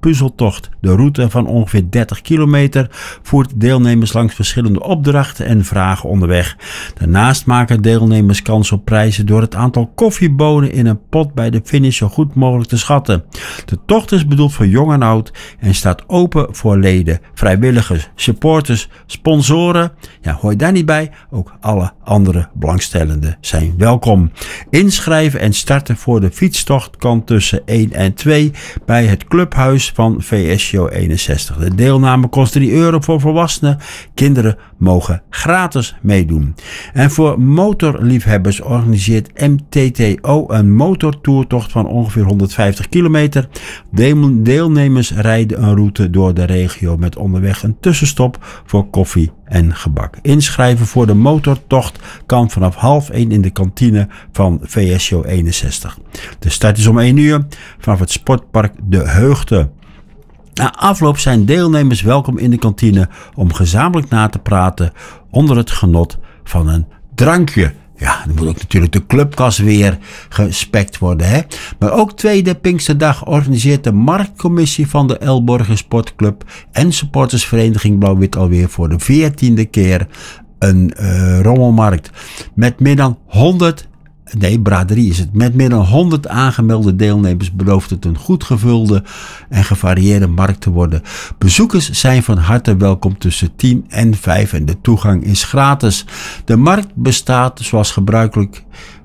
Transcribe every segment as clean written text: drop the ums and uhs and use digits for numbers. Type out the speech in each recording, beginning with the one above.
puzzeltocht. De route van ongeveer 30 kilometer voert deelnemers langs verschillende opdrachten en vragen onderweg. Daarnaast maken deelnemers kans op prijzen door het aantal koffiebonen in een pot bij de finish zo goed mogelijk te schatten. De tocht is bedoeld voor jong en oud en staat open voor leden, vrijwilligers, supporters, sponsoren. Ja, hoor je daar niet bij? Ook alle andere belangstellenden zijn welkom. Inschrijven en starten voor de fietstocht kan tussen 1 en 2 bij het clubhuis van VSCO 61. De deelname kost €3 voor volwassenen. Kinderen mogen gratis meedoen. En voor motorliefhebbers organiseert MTTO een motortoertocht van ongeveer 150 kilometer. Deelnemers rijden een route door de regio met onderweg een tussenstop voor koffie en gebak. Inschrijven voor de motortocht kan vanaf 12:30 in de kantine van VSCO 61. De start is om 1 uur vanaf het sportpark De Heugde. Na afloop zijn deelnemers welkom in de kantine om gezamenlijk na te praten onder het genot van een drankje. Ja, dan moet ook natuurlijk de clubkas weer gespekt worden, hè. Maar ook tweede Pinksterdag organiseert de marktcommissie van de Elborger Sportclub en supportersvereniging Blauw-Wit alweer voor de 14e keer een rommelmarkt. Met meer dan 100 Braderie is het. Met meer dan 100 aangemelde deelnemers belooft het een goed gevulde en gevarieerde markt te worden. Bezoekers zijn van harte welkom tussen 10 en 5 en de toegang is gratis. De markt beslaat zoals gebruikelijk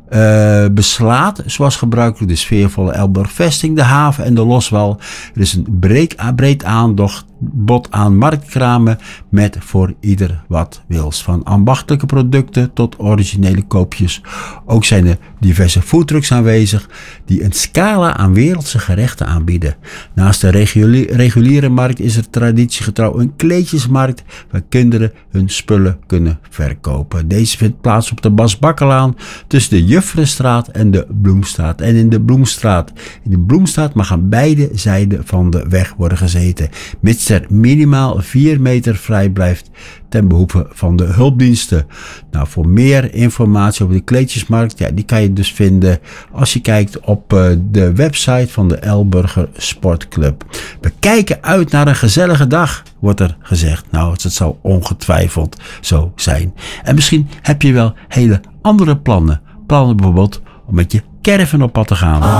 de sfeervolle Elburgvesting, de haven en de Loswal. Er is een breed aanbod aan marktkramen met voor ieder wat wils. Van ambachtelijke producten tot originele koopjes. Ook zijn er diverse foodtrucks aanwezig die een scala aan wereldse gerechten aanbieden. Naast de reguliere markt is er traditiegetrouw een kleedjesmarkt waar kinderen hun spullen kunnen verkopen. Deze vindt plaats op de Bas Bakkerlaan tussen de Juffrenstraat en de Bloemstraat. En in de Bloemstraat mag aan beide zijden van de weg worden gezeten, mits er minimaal 4 meter vrij blijft ten behoeve van de hulpdiensten. Nou, voor meer informatie over de kleedjesmarkt, ja, die kan je dus vinden als je kijkt op de website van de Elburger Sportclub. We kijken uit naar een gezellige dag, wordt er gezegd. Nou, het zal ongetwijfeld zo zijn. En misschien heb je wel hele andere plannen. Plannen bijvoorbeeld om met je caravan op pad te gaan.